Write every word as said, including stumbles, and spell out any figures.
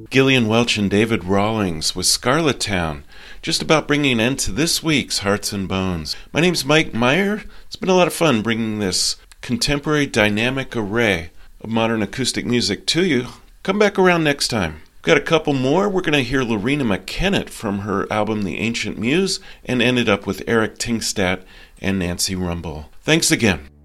Gillian Welch and David Rawlings with Scarlet Town, just about bringing an end to this week's Hearts and Bones. My name's Mike Meyer. It's been a lot of fun bringing this contemporary dynamic array of modern acoustic music to you. Come back around next time. Got a couple more. We're going to hear Lorena McKennitt from her album The Ancient Muse, and ended up with Eric Tingstadt and Nancy Rumbel. Thanks again.